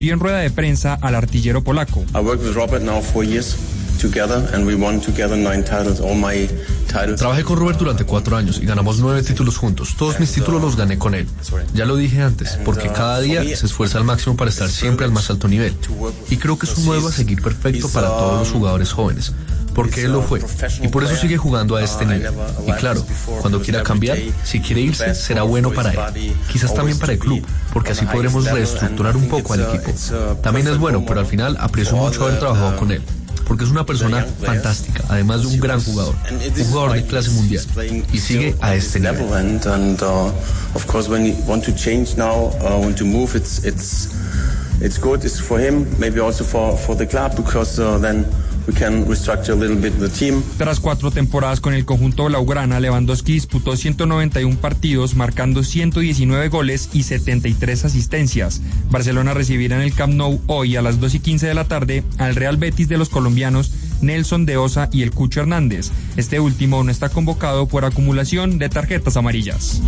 Y en rueda de prensa al artillero polaco. I worked with Robert now 4 years. Together and we won together 9 titles, all my titles. Trabajé con Robert durante 4 años y ganamos 9 títulos juntos. Todos mis títulos los gané con él. Ya lo dije antes, porque cada día se esfuerza al máximo para estar siempre al más alto nivel. Y creo que es un modelo a seguir perfecto para todos los jugadores jóvenes, porque él lo fue, y por eso sigue jugando a este nivel. Y claro, cuando quiera cambiar, si quiere irse, será bueno para él. Quizás también para el club, porque así podremos reestructurar un poco al equipo. También es bueno, pero al final aprecio mucho haber trabajado con él, porque es una persona fantástica, además de un gran jugador de clase mundial, y sigue a este nivel. Of course, when you want to change now, want to move, it's good. It's for him, maybe also for the club, because then we can restructure a little bit the team. Tras 4 temporadas con el conjunto blaugrana, Lewandowski disputó 191 partidos, marcando 119 goles y 73 asistencias. Barcelona recibirá en el Camp Nou hoy a las 2:15 de la tarde al Real Betis de los colombianos Nelson de Osa y el Cucho Hernández. Este último no está convocado por acumulación de tarjetas amarillas.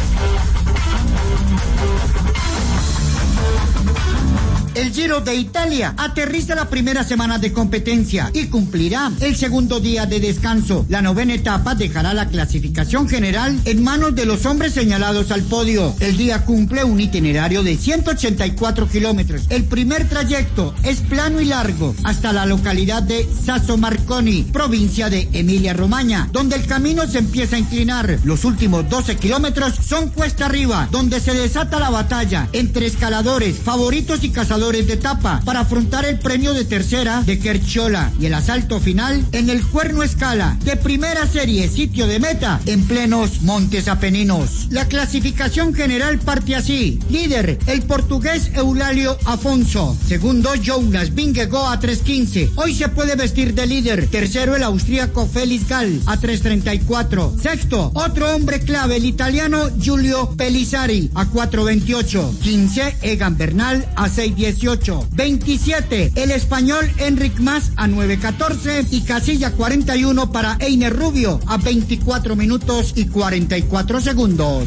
El Giro de Italia aterriza la primera semana de competencia y cumplirá el segundo día de descanso. La 9ª etapa dejará la clasificación general en manos de los hombres señalados al podio. El día cumple un itinerario de 184 kilómetros. El primer trayecto es plano y largo hasta la localidad de Sasso Marconi, provincia de Emilia-Romagna, donde el camino se empieza a inclinar. Los últimos 12 kilómetros son cuesta arriba, donde se desata la batalla entre escaladores, favoritos y cazadores de etapa para afrontar el premio de tercera de Querciola y el asalto final en el Cuerno Escala de primera serie, sitio de meta en plenos Montes Apeninos. La clasificación general parte así: líder el portugués Eulalio Afonso, segundo Jonas Vingegaard a 3:15, hoy se puede vestir de líder, tercero el austríaco Felix Gall a 3:34, sexto otro hombre clave, el italiano Giulio Pellizzari a 4:28, 15 Egan Bernal a 6:18, 27 el español Enric Mas a 9:14 y casilla 41 para Einer Rubio a 24 minutos y 44 segundos.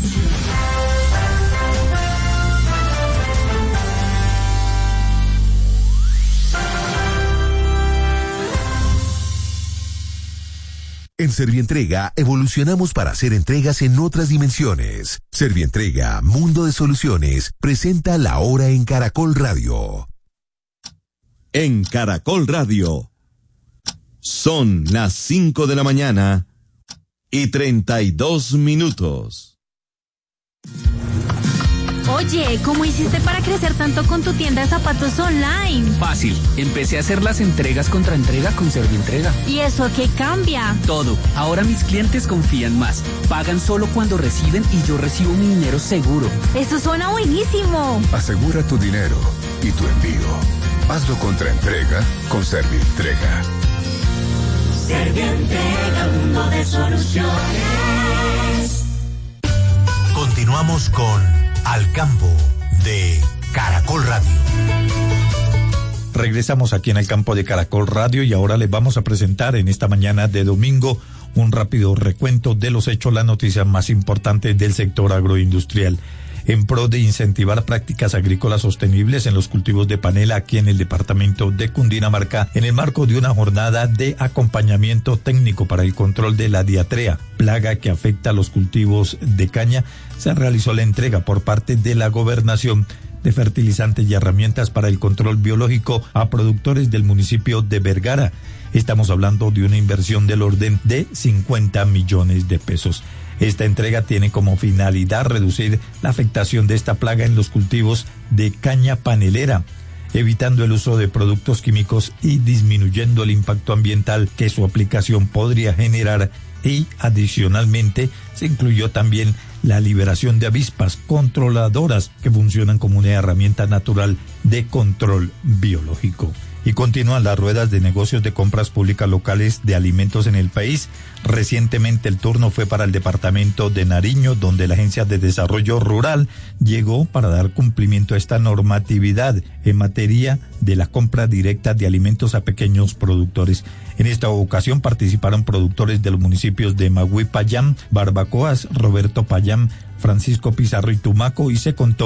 En Servientrega evolucionamos para hacer entregas en otras dimensiones. Servientrega, Mundo de Soluciones, presenta La Hora en Caracol Radio. En Caracol Radio, son las 5 de la mañana y 32 minutos. Oye, ¿cómo hiciste para crecer tanto con tu tienda de zapatos online? Fácil, empecé a hacer las entregas contra entrega con Servientrega. ¿Y eso qué cambia? Todo, ahora mis clientes confían más, pagan solo cuando reciben y yo recibo mi dinero seguro. Eso suena buenísimo. Asegura tu dinero y tu envío. Hazlo contra entrega con Servientrega. Servientrega, mundo de soluciones. Continuamos con Al Campo de Caracol Radio. Regresamos aquí en el campo de Caracol Radio y ahora les vamos a presentar en esta mañana de domingo un rápido recuento de los hechos, las noticias más importantes del sector agroindustrial. En pro de incentivar prácticas agrícolas sostenibles en los cultivos de panela aquí en el departamento de Cundinamarca, en el marco de una jornada de acompañamiento técnico para el control de la diatrea, plaga que afecta a los cultivos de caña, se realizó la entrega por parte de la gobernación de fertilizantes y herramientas para el control biológico a productores del municipio de Vergara. Estamos hablando de una inversión del orden de 50 millones de pesos. Esta entrega tiene como finalidad reducir la afectación de esta plaga en los cultivos de caña panelera, evitando el uso de productos químicos y disminuyendo el impacto ambiental que su aplicación podría generar, y adicionalmente se incluyó también la liberación de avispas controladoras que funcionan como una herramienta natural de control biológico. Y continúan las ruedas de negocios de compras públicas locales de alimentos en el país. Recientemente el turno fue para el departamento de Nariño, donde la Agencia de Desarrollo Rural llegó para dar cumplimiento a esta normatividad en materia de la compra directa de alimentos a pequeños productores. En esta ocasión participaron productores de los municipios de Magüí, Payán, Barbacoas, Roberto Payán, Francisco Pizarro y Tumaco, y se contó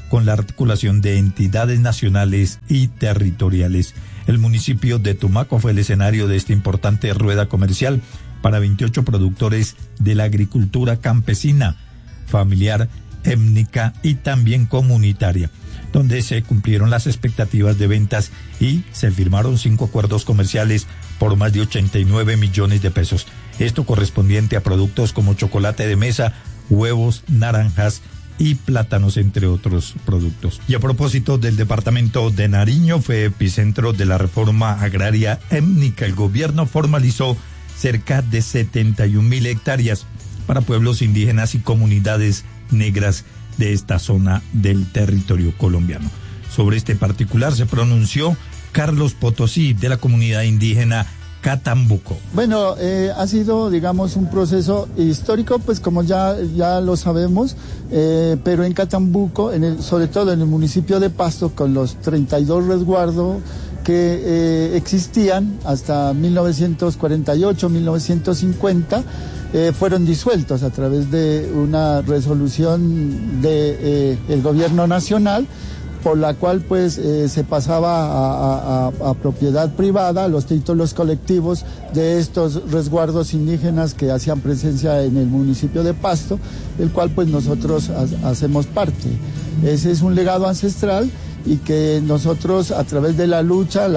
con la articulación de entidades nacionales y territoriales. El municipio de Tumaco fue el escenario de esta importante rueda comercial para 28 productores de la agricultura campesina, familiar, étnica y también comunitaria, donde se cumplieron las expectativas de ventas y se firmaron 5 acuerdos comerciales por más de 89 millones de pesos. Esto correspondiente a productos como chocolate de mesa, huevos, naranjas y plátanos, entre otros productos. Y a propósito del departamento de Nariño, fue epicentro de la reforma agraria étnica. El gobierno formalizó cerca de 71.000 hectáreas para pueblos indígenas y comunidades negras de esta zona del territorio colombiano. Sobre este particular se pronunció Carlos Potosí, de la comunidad indígena Catambuco. Bueno, ha sido, digamos, un proceso histórico, pues como ya lo sabemos, pero en Catambuco, sobre todo en el municipio de Pasto, con los 32 resguardos que existían hasta 1948, 1950, fueron disueltos a través de una resolución del gobierno nacional, por la cual pues se pasaba a propiedad privada los títulos colectivos de estos resguardos indígenas que hacían presencia en el municipio de Pasto, el cual pues nosotros hacemos parte. Ese es un legado ancestral y que nosotros, a través de la lucha,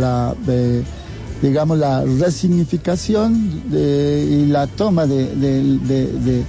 digamos, la resignificación y la toma de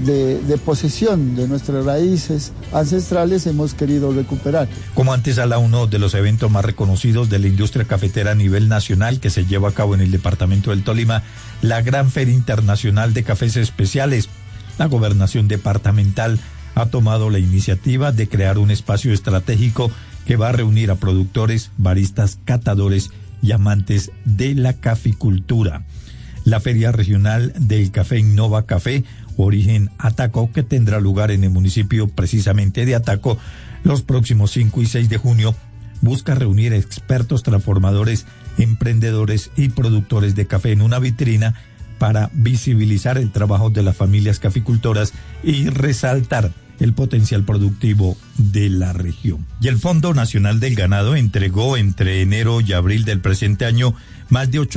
posesión de nuestras raíces ancestrales, hemos querido recuperar. Como antesala, uno de los eventos más reconocidos de la industria cafetera a nivel nacional, que se lleva a cabo en el departamento del Tolima, la Gran Feria Internacional de Cafés Especiales. La gobernación departamental ha tomado la iniciativa de crear un espacio estratégico que va a reunir a productores, baristas, catadores y amantes de la caficultura. La Feria Regional del Café Innova Café, origen Ataco, que tendrá lugar en el municipio precisamente de Ataco los próximos 5 y 6 de junio, busca reunir expertos, transformadores, emprendedores y productores de café en una vitrina para visibilizar el trabajo de las familias caficultoras y resaltar el potencial productivo de la región. Y el Fondo Nacional del Ganado entregó entre enero y abril del presente año más de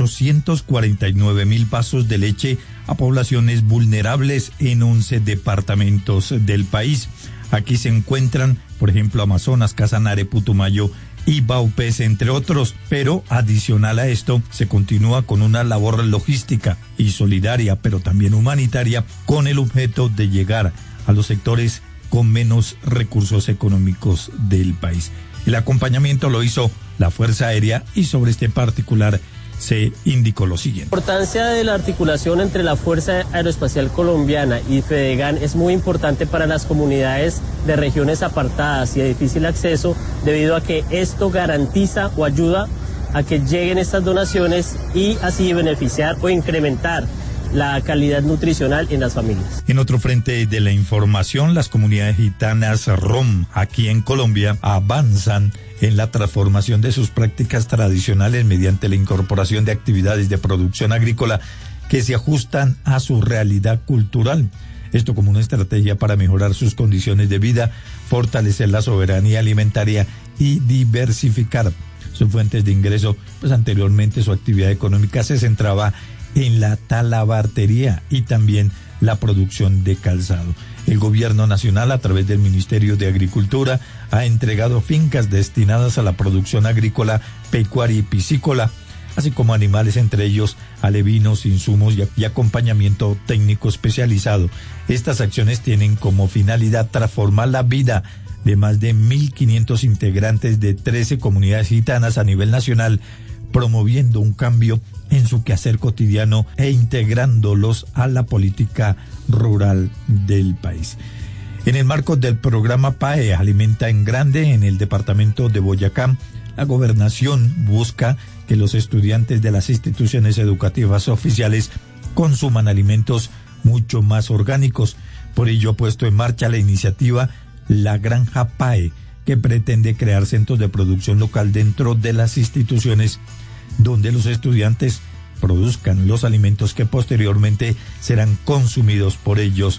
849.000 vasos de leche a poblaciones vulnerables en 11 departamentos del país. Aquí se encuentran, por ejemplo, Amazonas, Casanare, Putumayo y Baupés, entre otros. Pero adicional a esto, se continúa con una labor logística y solidaria, pero también humanitaria, con el objeto de llegar a los sectores con menos recursos económicos del país. El acompañamiento lo hizo la Fuerza Aérea y sobre este particular se indicó lo siguiente. La importancia de la articulación entre la Fuerza Aeroespacial Colombiana y Fedegan es muy importante para las comunidades de regiones apartadas y de difícil acceso, debido a que esto garantiza o ayuda a que lleguen estas donaciones y así beneficiar o incrementar la calidad nutricional en las familias. En otro frente de la información, las comunidades gitanas ROM aquí en Colombia avanzan en la transformación de sus prácticas tradicionales mediante la incorporación de actividades de producción agrícola que se ajustan a su realidad cultural. Esto como una estrategia para mejorar sus condiciones de vida, fortalecer la soberanía alimentaria y diversificar sus fuentes de ingreso, pues anteriormente su actividad económica se centraba en la talabartería y también la producción de calzado. El gobierno nacional, a través del Ministerio de Agricultura, ha entregado fincas destinadas a la producción agrícola, pecuaria y piscícola, así como animales, entre ellos alevinos, insumos y acompañamiento técnico especializado. Estas acciones tienen como finalidad transformar la vida de más de 1.500 integrantes de 13 comunidades gitanas a nivel nacional, promoviendo un cambio en su quehacer cotidiano e integrándolos a la política rural del país. En el marco del programa PAE Alimenta en Grande en el departamento de Boyacá, la gobernación busca que los estudiantes de las instituciones educativas oficiales consuman alimentos mucho más orgánicos. Por ello ha puesto en marcha la iniciativa La Granja PAE, que pretende crear centros de producción local dentro de las instituciones donde los estudiantes produzcan los alimentos que posteriormente serán consumidos por ellos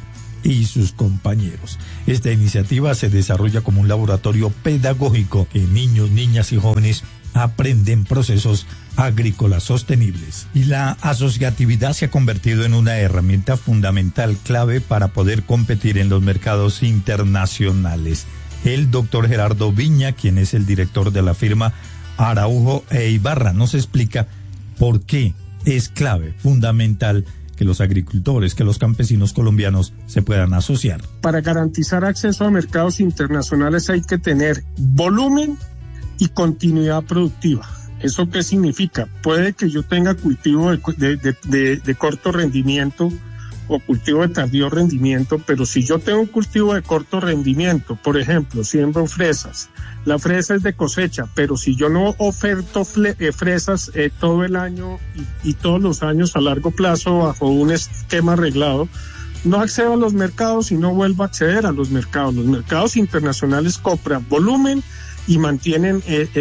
y sus compañeros. Esta iniciativa se desarrolla como un laboratorio pedagógico que niños, niñas y jóvenes aprenden procesos agrícolas sostenibles. Y la asociatividad se ha convertido en una herramienta fundamental, clave para poder competir en los mercados internacionales. El doctor Gerardo Viña, quien es el director de la firma Araujo e Ibarra, nos explica por qué es clave, fundamental, que los agricultores, que los campesinos colombianos se puedan asociar. Para garantizar acceso a mercados internacionales hay que tener volumen y continuidad productiva. ¿Eso qué significa? Puede que yo tenga cultivo de corto rendimiento o cultivo de tardío rendimiento, pero si yo tengo un cultivo de corto rendimiento, por ejemplo, siembro fresas, la fresa es de cosecha, pero si yo no oferto fresas todo el año y todos los años a largo plazo bajo un esquema arreglado, no accedo a los mercados y no vuelvo a acceder a los mercados. Los mercados internacionales compran volumen y mantienen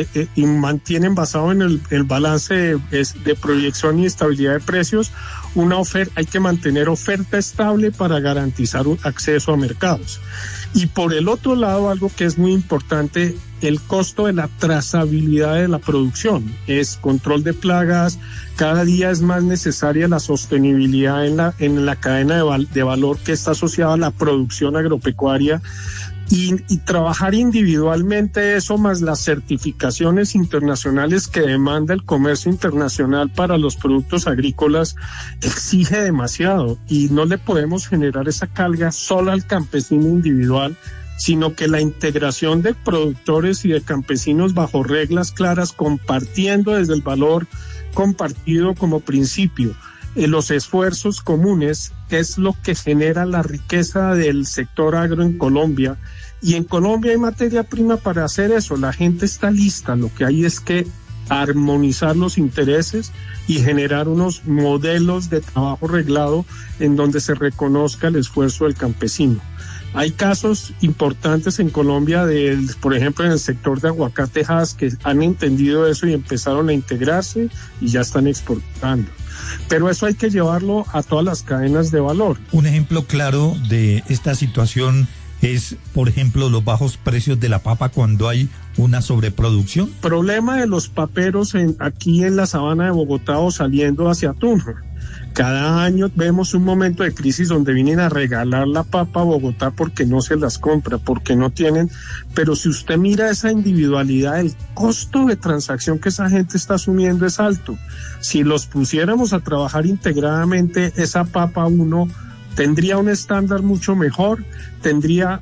basado en el balance de proyección y estabilidad de precios hay que mantener oferta estable para garantizar un acceso a mercados. Y por el otro lado, algo que es muy importante, el costo de la trazabilidad de la producción, es control de plagas. Cada día es más necesaria la sostenibilidad en la cadena de valor que está asociada a la producción agropecuaria. Y trabajar individualmente eso más las certificaciones internacionales que demanda el comercio internacional para los productos agrícolas exige demasiado y no le podemos generar esa carga solo al campesino individual, sino que la integración de productores y de campesinos bajo reglas claras, compartiendo desde el valor compartido como principio. Los esfuerzos comunes es lo que genera la riqueza del sector agro en Colombia. Y en Colombia hay materia prima para hacer eso. La gente está lista. Lo que hay es que armonizar los intereses y generar unos modelos de trabajo reglado en donde se reconozca el esfuerzo del campesino. Hay casos importantes en Colombia, por ejemplo, en el sector de aguacatejas, que han entendido eso y empezaron a integrarse y ya están exportando. Pero eso hay que llevarlo a todas las cadenas de valor. Un ejemplo claro de esta situación es, por ejemplo, los bajos precios de la papa cuando hay una sobreproducción. Problema de los paperos aquí en la sabana de Bogotá o saliendo hacia Tunja. Cada año vemos un momento de crisis donde vienen a regalar la papa a Bogotá porque no se las compra, porque no tienen. Pero si usted mira esa individualidad, el costo de transacción que esa gente está asumiendo es alto. Si los pusiéramos a trabajar integradamente, esa papa uno tendría un estándar mucho mejor, tendría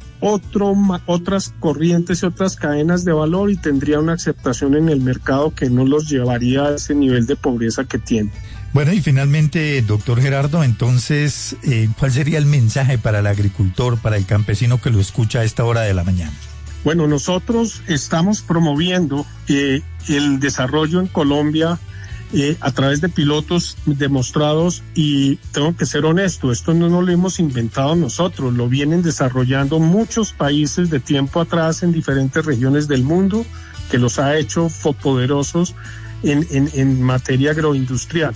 otras corrientes y otras cadenas de valor y tendría una aceptación en el mercado que no los llevaría a ese nivel de pobreza que tiene. Bueno, y finalmente, doctor Gerardo, entonces, ¿cuál sería el mensaje para el agricultor, para el campesino que lo escucha a esta hora de la mañana? Bueno, nosotros estamos promoviendo el desarrollo en Colombia a través de pilotos demostrados y tengo que ser honesto, esto no lo hemos inventado nosotros, lo vienen desarrollando muchos países de tiempo atrás en diferentes regiones del mundo que los ha hecho poderosos en materia agroindustrial.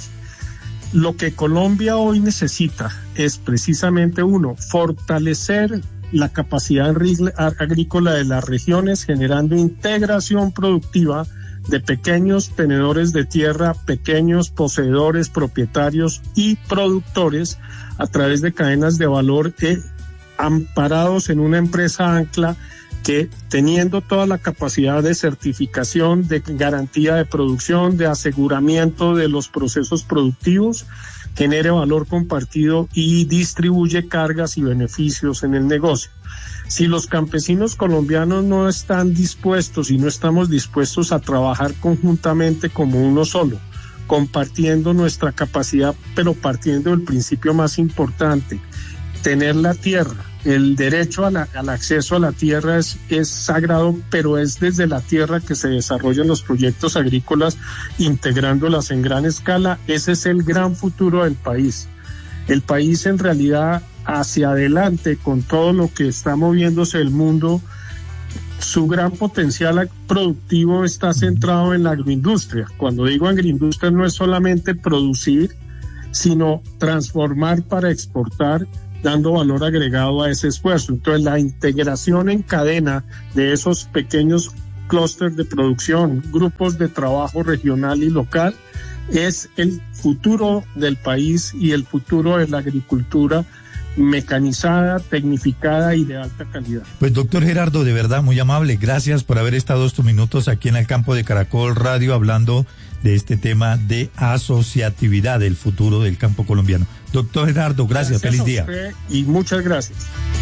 Lo que Colombia hoy necesita es precisamente fortalecer la capacidad agrícola de las regiones generando integración productiva de pequeños tenedores de tierra, pequeños poseedores, propietarios y productores a través de cadenas de valor amparados en una empresa ancla que teniendo toda la capacidad de certificación, de garantía de producción, de aseguramiento de los procesos productivos, genere valor compartido y distribuye cargas y beneficios en el negocio. Si los campesinos colombianos no están dispuestos y no estamos dispuestos a trabajar conjuntamente como uno solo, compartiendo nuestra capacidad, pero partiendo del principio más importante, tener la tierra. El derecho al acceso a la tierra es sagrado, pero es desde la tierra que se desarrollan los proyectos agrícolas, integrándolas en gran escala. Ese es el gran futuro del país. El país en realidad hacia adelante con todo lo que está moviéndose el mundo, su gran potencial productivo está centrado en la agroindustria. Cuando digo agroindustria no es solamente producir, sino transformar para exportar dando valor agregado a ese esfuerzo. Entonces, la integración en cadena de esos pequeños clústeres de producción, grupos de trabajo regional y local, es el futuro del país y el futuro de la agricultura mecanizada, tecnificada y de alta calidad. Pues doctor Gerardo, de verdad muy amable, gracias por haber estado estos minutos aquí en el campo de Caracol Radio hablando de este tema de asociatividad, del futuro del campo colombiano. Doctor Gerardo, gracias feliz día. Y muchas gracias.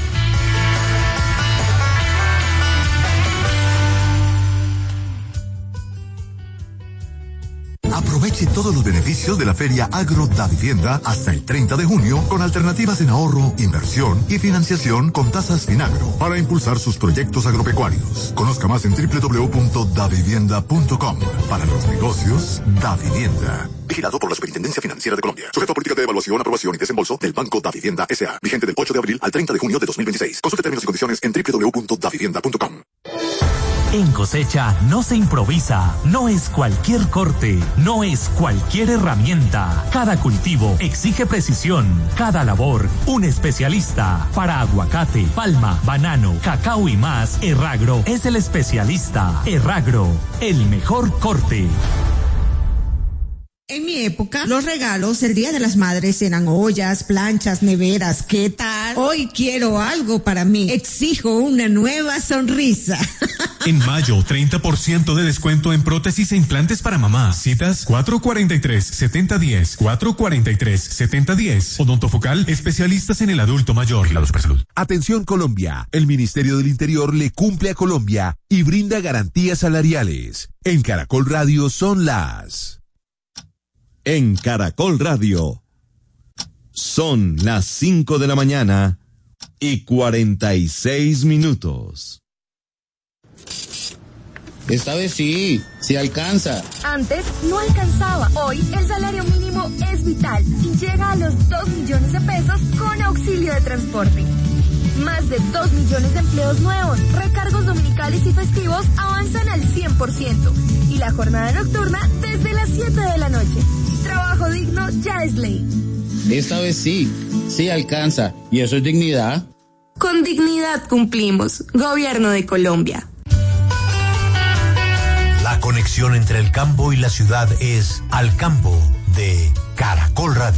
Aproveche todos los beneficios de la Feria Agro Davivienda hasta el 30 de junio con alternativas en ahorro, inversión y financiación con tasas Finagro para impulsar sus proyectos agropecuarios. Conozca más en www.davivienda.com. Para los negocios, Davivienda. Vigilado por la Superintendencia Financiera de Colombia. Sujeto a política de evaluación, aprobación y desembolso del Banco Davivienda S.A. Vigente del 8 de abril al 30 de junio de 2026. Consulte términos y condiciones en www.davivienda.com. En cosecha no se improvisa, no es cualquier corte, no es cualquier herramienta. Cada cultivo exige precisión, cada labor un especialista. Para aguacate, palma, banano, cacao y más, Erragro es el especialista. Erragro, el mejor corte. En mi época, los regalos el Día de las Madres eran ollas, planchas, neveras. ¿Qué tal? Hoy quiero algo para mí. Exijo una nueva sonrisa. En mayo, 30% de descuento en prótesis e implantes para mamá. Citas 443-7010, 443-7010. Odontofocal, especialistas en el adulto mayor. La Supersalud. Atención Colombia, el Ministerio del Interior le cumple a Colombia y brinda garantías salariales. En Caracol Radio son las... En Caracol Radio, son las 5 de la mañana y 46 minutos. Esta vez sí alcanza. Antes no alcanzaba. Hoy el salario mínimo es vital y llega a los 2 millones de pesos con auxilio de transporte. Más de 2 millones de empleos nuevos, recargos dominicales y festivos avanzan al 100% y la jornada nocturna desde las 7 de la noche. Trabajo digno ya es ley. Esta vez sí alcanza. ¿Y eso es dignidad? Con dignidad cumplimos. Gobierno de Colombia. La conexión entre el campo y la ciudad es Al Campo de Caracol Radio.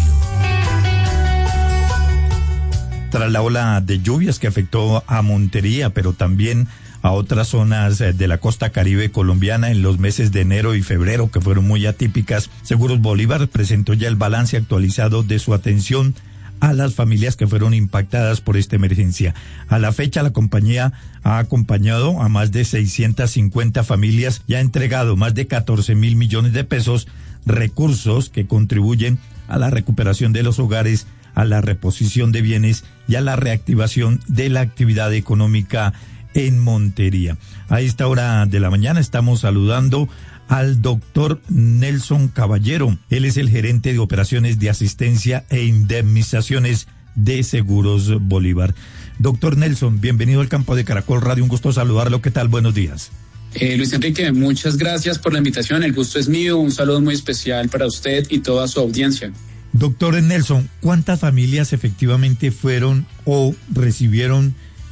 Tras la ola de lluvias que afectó a Montería, pero también a otras zonas de la costa caribe colombiana en los meses de enero y febrero, que fueron muy atípicas, Seguros Bolívar presentó ya el balance actualizado de su atención a las familias que fueron impactadas por esta emergencia. A la fecha, la compañía ha acompañado a más de 650 familias y ha entregado más de 14.000 millones de pesos, recursos que contribuyen a la recuperación de los hogares, a la reposición de bienes y a la reactivación de la actividad económica en Montería. A esta hora de la mañana estamos saludando al doctor Nelson Caballero. Él es el gerente de operaciones de asistencia e indemnizaciones de Seguros Bolívar. Doctor Nelson, bienvenido al campo de Caracol Radio, un gusto saludarlo. ¿Qué tal? Buenos días. Luis Enrique, muchas gracias por la invitación, el gusto es mío, un saludo muy especial para usted y toda su audiencia. Doctor Nelson, ¿cuántas familias efectivamente fueron o recibieron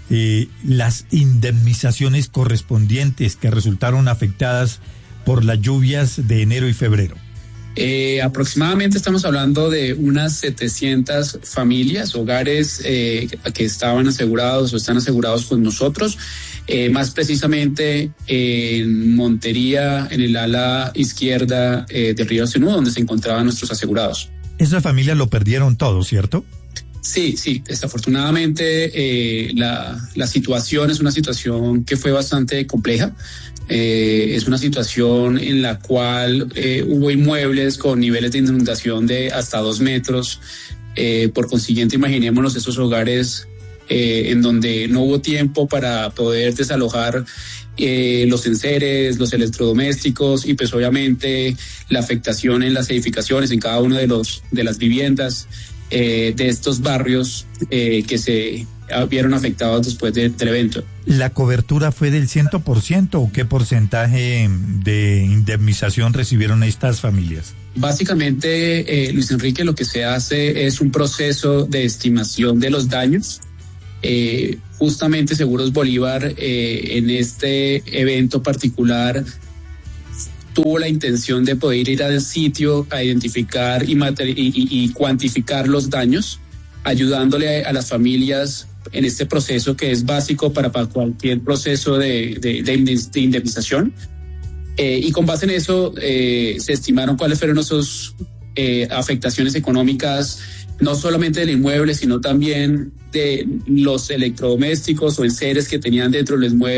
las indemnizaciones correspondientes que resultaron afectadas por las lluvias de enero y febrero? Aproximadamente estamos hablando de unas 700 familias, hogares que estaban asegurados o están asegurados con nosotros, más precisamente en Montería, en el ala izquierda del río Senú, donde se encontraban nuestros asegurados. Esas familias lo perdieron todo, ¿cierto? Sí, desafortunadamente la situación es una situación que fue bastante compleja. Es una situación en la cual hubo inmuebles con niveles de inundación de hasta 2 metros. Por consiguiente, imaginémonos esos hogares en donde no hubo tiempo para poder desalojar los enseres, los electrodomésticos y pues obviamente la afectación en las edificaciones, en cada uno de las viviendas de estos barrios que se vieron afectados después del evento. ¿La cobertura fue del 100% o qué porcentaje de indemnización recibieron estas familias? Básicamente, Luis Enrique, lo que se hace es un proceso de estimación de los daños. Justamente Seguros Bolívar en este evento particular tuvo la intención de poder ir al sitio a identificar y cuantificar los daños, ayudándole a las familias en este proceso que es básico para cualquier proceso de indemnización. Y con base en eso se estimaron cuáles fueron esas afectaciones económicas, no solamente del inmueble, sino también de los electrodomésticos o enseres que tenían dentro del inmueble.